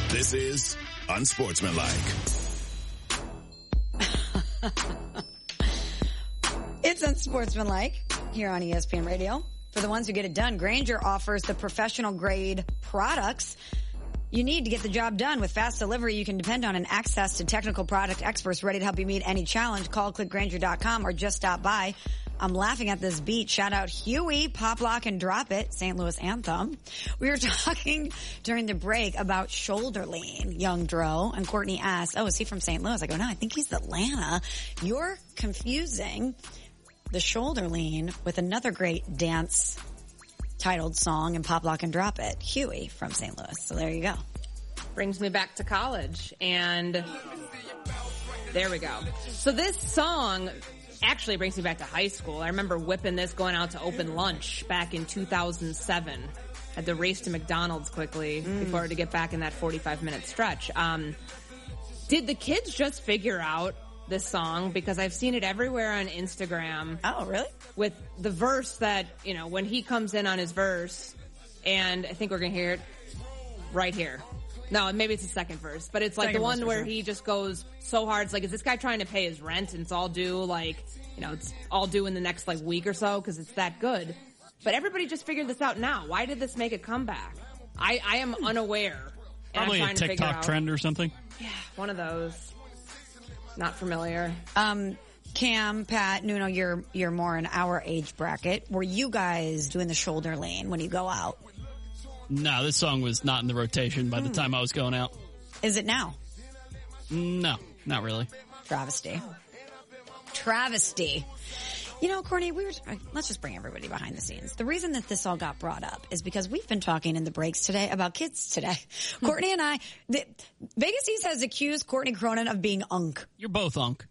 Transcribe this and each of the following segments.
This is Unsportsmanlike. It's Unsportsmanlike here on ESPN Radio. For the ones who get it done, Grainger offers the professional grade products you need to get the job done. With fast delivery, you can depend on and access to technical product experts ready to help you meet any challenge. Call clickgrainger.com or just stop by. I'm laughing at this beat. Shout out Huey, Pop Lock and Drop It, St. Louis anthem. We were talking during the break about shoulder lean, young Dro, and Courtney asked, oh, is he from St. Louis? I go, no, I think he's Atlanta. You're confusing the shoulder lean with another great dance titled song in Pop Lock and Drop It, Huey from St. Louis. So there you go. Brings me back to college, and there we go. So this song actually brings me back to high school. I remember whipping this going out to open lunch back in 2007. Had to race to McDonald's quickly before to get back in that 45-minute stretch. Did the kids just figure out this song? Because I've seen it everywhere on Instagram. Oh, really? With the verse that, you know, when he comes in on his verse, and I think we're going to hear it right here. No, maybe it's the second verse, but it's like the one where he just goes so hard. It's like, is this guy trying to pay his rent and it's all due, like, you know, it's all due in the next, like, week or so because it's that good. But everybody just figured this out now. Why did this make a comeback? I am unaware. Probably a TikTok trend or something. Yeah, one of those. Not familiar. Cam, Pat, Nuno, you're more in our age bracket. Were you guys doing the shoulder lean when you go out? No, this song was not in the rotation by the time I was going out. Is it now? No, not really. Travesty. You know, Courtney, let's just bring everybody behind the scenes. The reason that this all got brought up is because we've been talking in the breaks today about kids today. Courtney and I, Vegas East has accused Courtney Cronin of being unk. You're both unk.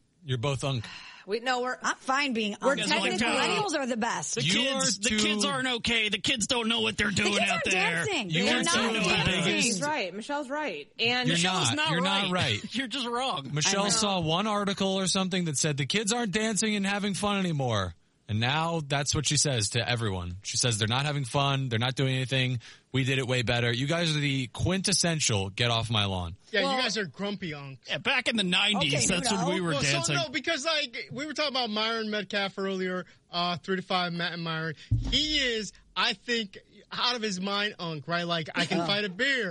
I'm fine being unk. Millennials are the best. The kids aren't okay. The kids don't know what they're doing out there. They're not dancing. He's right. Michelle's right. And Michelle's You're not right. You're just wrong. Michelle saw one article or something that said the kids aren't dancing and having fun anymore. And now that's what she says to everyone. She says they're not having fun. They're not doing anything. We did it way better. You guys are the quintessential get off my lawn. Yeah, you guys are grumpy unks. Yeah, back in the 90s, that's when we were dancing. So, no, because like we were talking about Myron Metcalf earlier, 3 to 5, Matt and Myron. He is, I think, out of his mind unk, right? Like, I can fight a bear.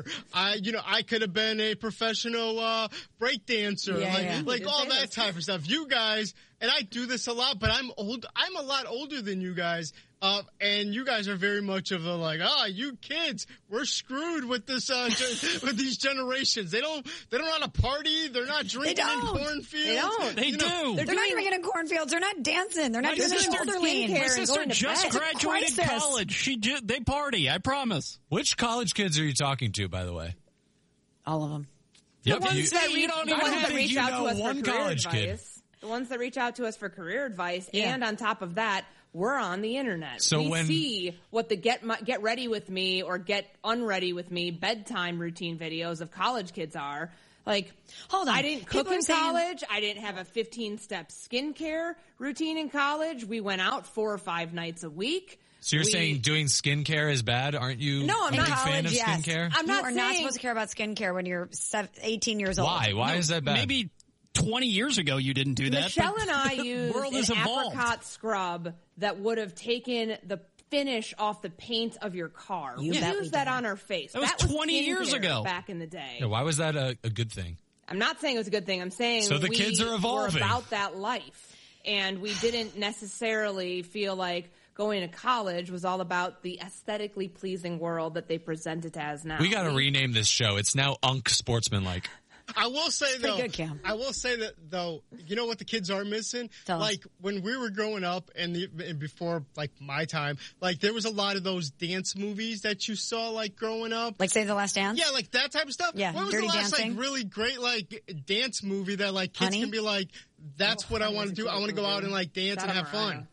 I could have been a professional break dancer. Like all that type of stuff. You guys, and I do this a lot, but I'm old. I'm a lot older than you guys. And you guys are very much of a like, you kids, we're screwed with this, with these generations. They don't know how to party. They're not drinking in cornfields. They do. They're not drinking in cornfields. They're not dancing. They're not doing the shoulder lean. My sister just graduated college. They party. I promise. Which college kids are you talking to, by the way? All of them. The ones that reach out to us for career advice. Kid. The ones that reach out to us for career advice, and on top of that, we're on the internet. So we see what the get ready with me or get unready with me bedtime routine videos of college kids are. Like, hold on. I didn't cook in college. I didn't have a 15-step skincare routine in college. We went out 4 or 5 nights a week. So you're saying doing skincare is bad? Aren't you a big fan of skincare? I'm not not supposed to care about skincare when you're 18 years old. Why? Why is that bad? Maybe 20 years ago you didn't do that. Michelle and I used an apricot scrub that would have taken the finish off the paint of your car. We used that on our face. That was 20 years ago. Back in the day. Yeah, why was that a good thing? I'm not saying it was a good thing. I'm saying so the kids are evolving. We're about that life. And we didn't necessarily feel like going to college was all about the aesthetically pleasing world that they present it as now. We got to rename this show. It's now Unk Sportsmanlike. I will say though, good, Cam. I will say that though, you know what the kids are missing? Like when we were growing up and before like my time, like there was a lot of those dance movies that you saw like growing up. Like Save the Last Dance? Yeah, like that type of stuff. Yeah, when was Dirty the last Dancing? like really great like dance movie that like kids can be like, that's what I want to do. I want to go out and like dance and have fun.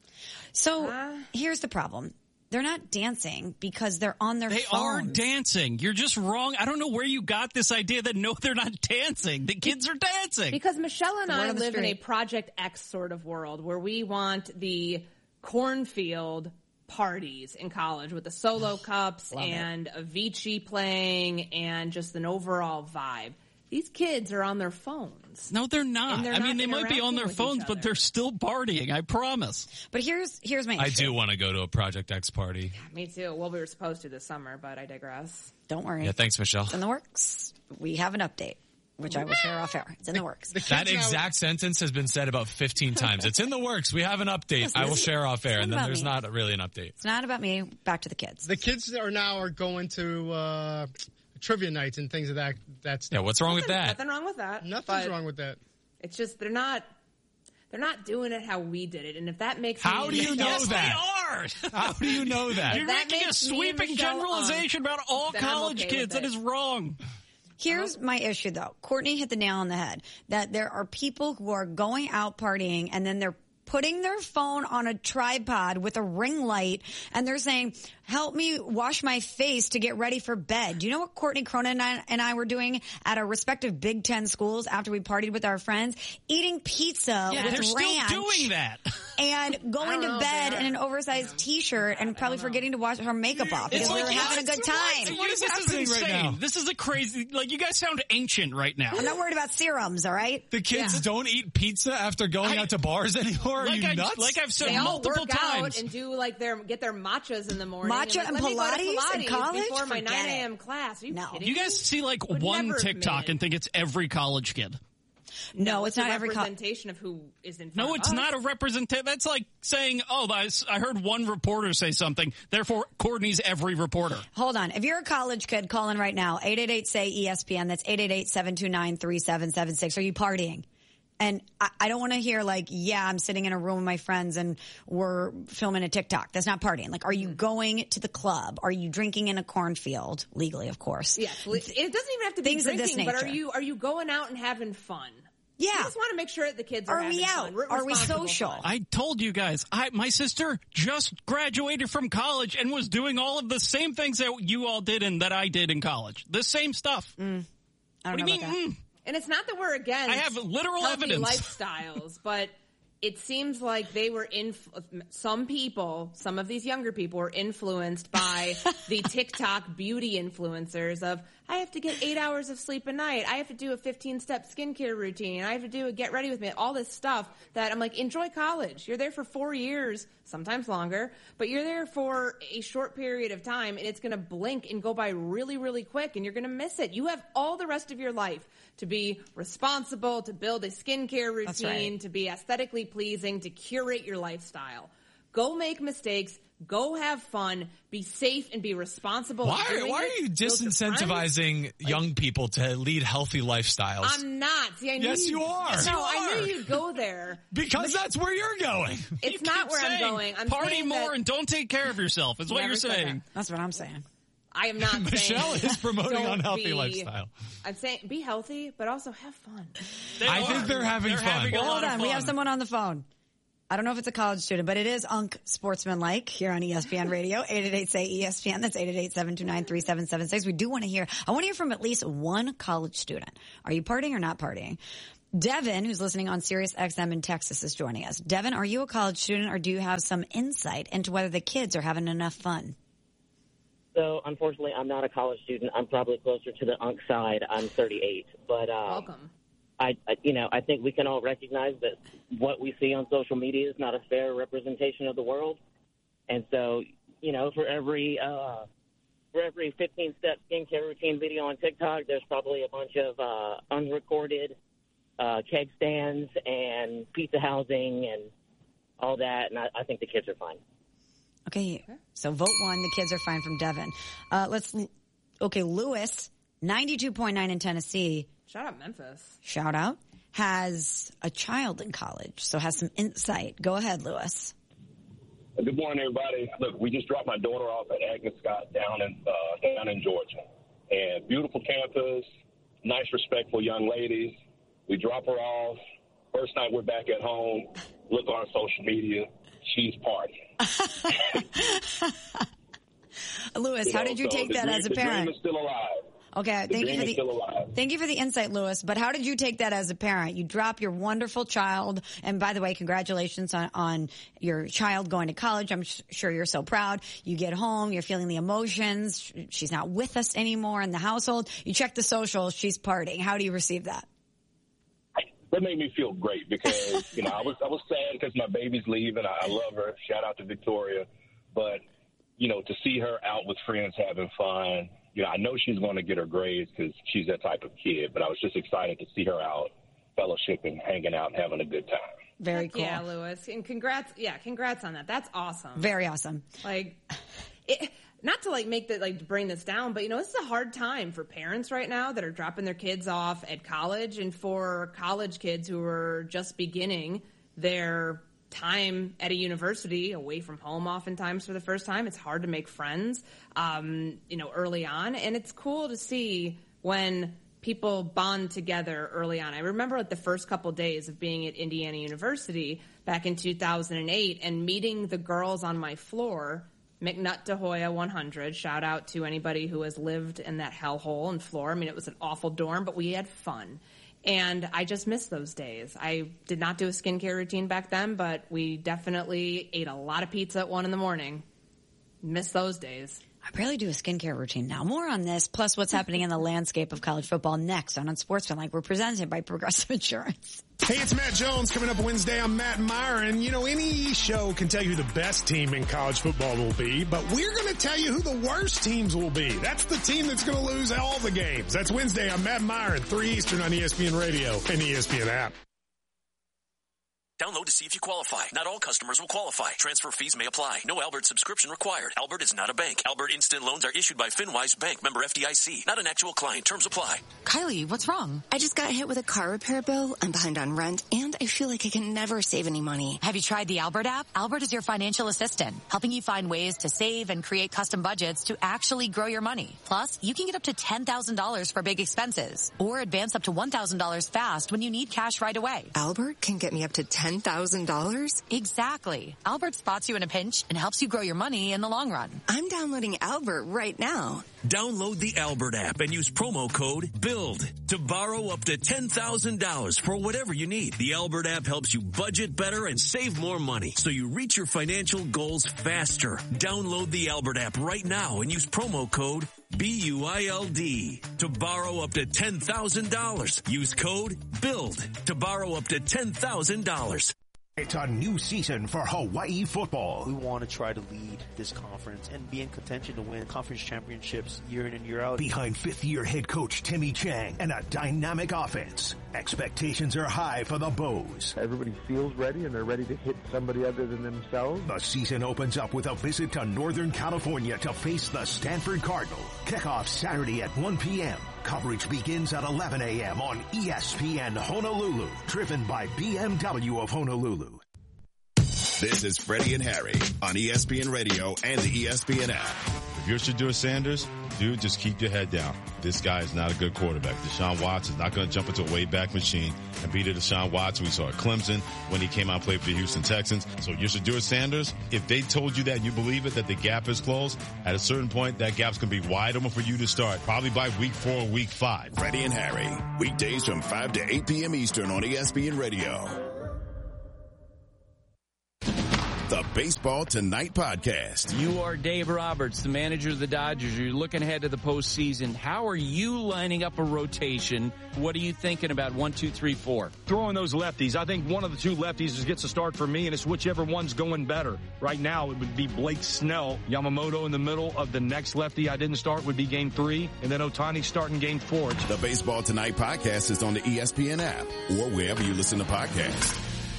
So here's the problem. They're not dancing because they're on their phones. They are dancing. You're just wrong. I don't know where you got this idea that no, they're not dancing. The kids are dancing. Because Michelle and I live in a Project X sort of world where we want the cornfield parties in college with the solo cups and Avicii playing and just an overall vibe. These kids are on their phones. No, they're not. They're I mean, not they might be on their interacting with phones, each but other. they're still partying. I promise. But here's my issue. I do want to go to a Project X party. Me too. Well, we were supposed to this summer, but I digress. Don't worry. Yeah, thanks, Michelle. It's in the works. We have an update, which I will share off air. It's in the works. That exact sentence has been said about 15 times. It's in the works. We have an update. Listen, I will share off air, and then about there's me. not really an update. It's not about me. Back to the kids. The kids are going to trivia nights and things of that stuff. Yeah, what's wrong with that? Nothing wrong with that. Nothing's but wrong with that. It's just they're not doing it how we did it, and if that makes How me do you know Yes, that? they are. How do you know that? You're that making a makes me and sweeping Michelle generalization about all then I'm college okay kids. with That it. is wrong. Here's my issue, though. Courtney hit the nail on the head. That there are people who are going out partying and then they're putting their phone on a tripod with a ring light and they're saying, help me wash my face to get ready for bed. Do you know what Courtney Cronin and I were doing at our respective Big Ten schools after we partied with our friends? Eating pizza Yeah, with they're ranch. still doing that. And going to know, bed they are. in an oversized T-shirt and probably forgetting to wash her makeup off because we were having a good time. What is this happening is right insane. now? This is a crazy. Like, you guys sound ancient right now. I'm not worried about serums, all right? The kids don't eat pizza after going out to bars anymore? Are you nuts? Like I've said They all multiple work times. out and do like get their matchas in the morning. Matcha and let me go to Pilates in college? before my Forget 9 it. a.m. class. Are you No. kidding You me? guys see like Would one never TikTok admit. and think it's every college kid. No, it's a not every representation of who is in front No, of it's us. not a representation. That's like saying, oh, I heard one reporter say something, therefore Courtney's every reporter. Hold on. If you're a college kid, call in right now. 888-SAY-ESPN. That's 888-729-3776. Are you partying? And I don't want to hear like, yeah, I'm sitting in a room with my friends and we're filming a TikTok. That's not partying. Like, are you going to the club? Are you drinking in a cornfield? Legally, of course. Yeah, it doesn't even have to be Things of this drinking, but nature. are you going out and having fun? Yeah. I just want to make sure that the kids are Are we having out? fun. Are we Responsible social? fun. I told you guys, my sister just graduated from college and was doing all of the same things that you all did and that I did in college. The same stuff. I don't What do know you about mean? that. And it's not that we're against I have literal healthy evidence. lifestyles, but it seems like they were some of these younger people were influenced by the TikTok beauty influencers of, I have to get 8 hours of sleep a night. I have to do a 15-step skincare routine. I have to do a get ready with me. All this stuff that I'm like, enjoy college. You're there for 4 years, sometimes longer, but you're there for a short period of time and it's going to blink and go by really, really quick and you're going to miss it. You have all the rest of your life to be responsible, to build a skincare routine, That's right. to be aesthetically pleasing, to curate your lifestyle. Go make mistakes. Go have fun. Be safe and be responsible. Why in doing are it. you Build your friends. disincentivizing young people to lead healthy lifestyles? I'm not. See, I knew Yes, you are. No, You I are. knew you'd go there. Because that's where you're going. It's You not keep where I'm saying, going. I'm party saying more that and don't take care of yourself. Is what Never you're said saying. that. That's what I'm saying. I am not Michelle saying is promoting don't unhealthy be- lifestyle. I'm saying be healthy, but also have fun. I think they're having fun. having a Well, lot hold of on. We have fun. someone on the phone. I don't know if it's a college student, but it is Unk Sportsmanlike here on ESPN Radio. 888-SAY-ESPN. That's 888-729-3776. We do want to hear. I want to hear from at least one college student. Are you partying or not partying? Devin, who's listening on Sirius XM in Texas, is joining us. Devin, are you a college student or do you have some insight into whether the kids are having enough fun? So, unfortunately, I'm not a college student. I'm probably closer to the Unk side. I'm 38. But Welcome. I think we can all recognize that what we see on social media is not a fair representation of the world. And so, for every 15-step skincare routine video on TikTok, there's probably a bunch of unrecorded keg stands and pizza housing and all that. And I think the kids are fine. Okay. So vote one. The kids are fine from Devin. Lewis, 92.9 in Tennessee. Shout out Memphis. Shout out, has a child in college, so has some insight. Go ahead, Lewis. Good morning, everybody. Look, we just dropped my daughter off at Agnes Scott down in Georgia. And beautiful campus, nice, respectful young ladies. We drop her off. First night we're back at home. Look on social media. She's partying. Lewis, how did you take that as a The dream parent? is still alive. Okay, The dream is still alive. thank you for the insight, Lewis. But how did you take that as a parent? You drop your wonderful child, and by the way, congratulations on your child going to college. I'm sure you're so proud. You get home, you're feeling the emotions. She's not with us anymore in the household. You check the socials, she's partying. How do you receive that? That made me feel great because, you know, I was sad because my baby's leaving. I love her. Shout out to Victoria. But, you know, to see her out with friends having fun, you know, I know she's going to get her grades because she's that type of kid. But I was just excited to see her out fellowshipping, hanging out, and having a good time. Very cool. Yeah, Lewis. And congrats on that. That's awesome. Very awesome. Like, not to to bring this down, but you know, this is a hard time for parents right now that are dropping their kids off at college, and for college kids who are just beginning their time at a university away from home oftentimes for the first time. It's hard to make friends, early on. And it's cool to see when people bond together early on. I remember the first couple days of being at Indiana University back in 2008 and meeting the girls on my floor, McNutt De Hoya 100. Shout out to anybody who has lived in that hellhole in Florida. I mean, it was an awful dorm, but we had fun. And I just miss those days. I did not do a skincare routine back then, but we definitely ate a lot of pizza at 1 a.m. Miss those days. I barely do a skincare routine now. More on this, plus what's happening in the landscape of college football next on Sportsman. We're presented by Progressive Insurance. Hey, it's Matt Jones. Coming up Wednesday, I'm Matt Myron. You know, any show can tell you who the best team in college football will be, but we're going to tell you who the worst teams will be. That's the team that's going to lose all the games. That's Wednesday. I'm Matt Myron, 3 Eastern on ESPN Radio and the ESPN app. Download to see if you qualify. Not all customers will qualify. Transfer fees may apply. No Albert subscription required. Albert is not a bank. Albert Instant Loans are issued by FinWise Bank, member FDIC. Not an actual client. Terms apply. Kylie, what's wrong? I just got hit with a car repair bill. I'm behind on rent, and I feel like I can never save any money. Have you tried the Albert app? Albert is your financial assistant, helping you find ways to save and create custom budgets to actually grow your money. Plus, you can get up to $10,000 for big expenses, or advance up to $1,000 fast when you need cash right away. Albert can get me up to $10,000? Exactly. Albert spots you in a pinch and helps you grow your money in the long run. I'm downloading Albert right now. Download the Albert app and use promo code BUILD to borrow up to $10,000 for whatever you need. The Albert app helps you budget better and save more money so you reach your financial goals faster. Download the Albert app right now and use promo code BUILD to borrow up to $10,000. Use code BUILD to borrow up to $10,000. It's a new season for Hawaii football. We want to try to lead this conference and be in contention to win conference championships year in and year out. Behind fifth-year head coach Timmy Chang and a dynamic offense, expectations are high for the Bows. Everybody feels ready and they're ready to hit somebody other than themselves. The season opens up with a visit to Northern California to face the Stanford Cardinal. Kickoff Saturday at 1 p.m. Coverage begins at 11 a.m. on ESPN Honolulu, driven by BMW of Honolulu. This is Freddie and Harry on ESPN Radio and the ESPN app. If you're Shedeur Sanders, dude, just keep your head down. This guy is not a good quarterback. Deshaun Watson is not going to jump into a way-back machine and beat a Deshaun Watson. We saw at Clemson when he came out and played for the Houston Texans. So you're Shedeur Sanders. If they told you that and you believe it, that the gap is closed, at a certain point, that gap's going to be wide open for you to start, probably by week 4 or week 5. Freddie and Harry, weekdays from 5 to 8 p.m. Eastern on ESPN Radio. The Baseball Tonight podcast. You are Dave Roberts, the manager of the Dodgers. You're looking ahead to the postseason. How are you lining up a rotation? What are you thinking about 1, 2, 3, 4? Throwing those lefties. I think one of the two lefties gets a start for me, and it's whichever one's going better. Right now, it would be Blake Snell. Yamamoto in the middle of the next lefty I didn't start would be game 3, and then Ohtani starting game 4. The Baseball Tonight podcast is on the ESPN app or wherever you listen to podcasts.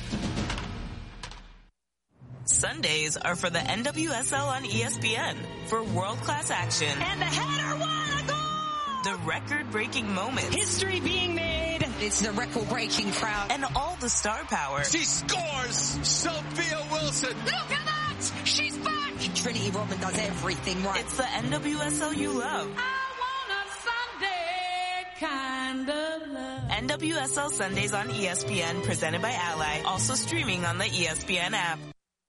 Sundays are for the NWSL on ESPN for world-class action. And the header won a goal! The record-breaking moments. History being made. It's the record-breaking crowd. And all the star power. She scores! Sophia Wilson! Look at that! She's back! Trinity Rodman does everything right. It's the NWSL you love. Kind of love. NWSL Sundays on ESPN, presented by Ally. Also streaming on the ESPN app.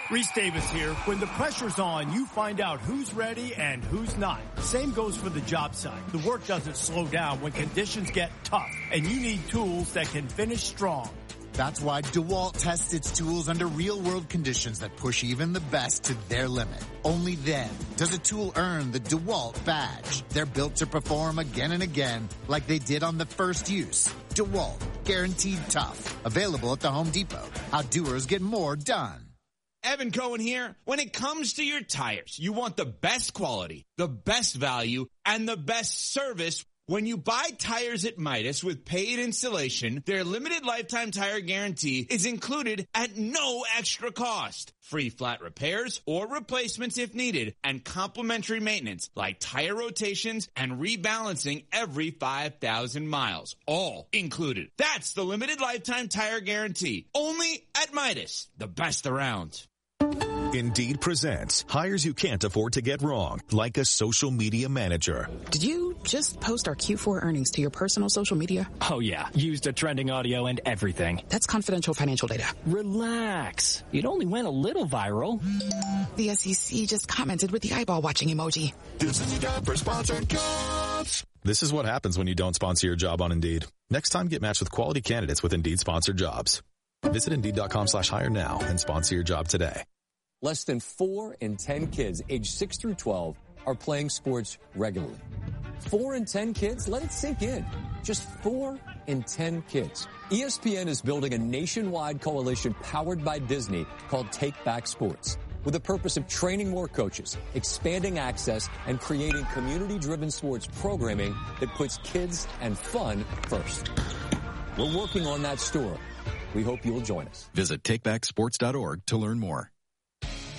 Reese Davis here. When the pressure's on, you find out who's ready and who's not. Same goes for the job site. The work doesn't slow down when conditions get tough, and you need tools that can finish strong. That's why DeWalt tests its tools under real-world conditions that push even the best to their limit. Only then does a tool earn the DeWalt badge. They're built to perform again and again like they did on the first use. DeWalt, guaranteed tough. Available at the Home Depot. How doers get more done. Evan Cohen here. When it comes to your tires, you want the best quality, the best value, and the best service. When you buy tires at Midas with paid installation, their limited lifetime tire guarantee is included at no extra cost. Free flat repairs or replacements if needed, and complimentary maintenance like tire rotations and rebalancing every 5,000 miles. All included. That's the limited lifetime tire guarantee. Only at Midas. The best around. Indeed presents hires you can't afford to get wrong, like a social media manager. Did you just post our Q4 earnings to your personal social media? Oh yeah, used a trending audio and everything. That's confidential financial data. Relax. It only went a little viral. The SEC just commented with the eyeball watching emoji. This is your for sponsored jobs. This is what happens when you don't sponsor your job on Indeed. Next time, get matched with quality candidates with Indeed sponsored jobs. Visit Indeed.com/hire now and sponsor your job today. Less than 4 in 10 kids aged 6 through 12 are playing sports regularly. 4 in 10 kids? Let it sink in. Just 4 in 10 kids. ESPN is building a nationwide coalition powered by Disney called Take Back Sports, with the purpose of training more coaches, expanding access, and creating community-driven sports programming that puts kids and fun first. We're working on that story. We hope you'll join us. Visit takebacksports.org to learn more.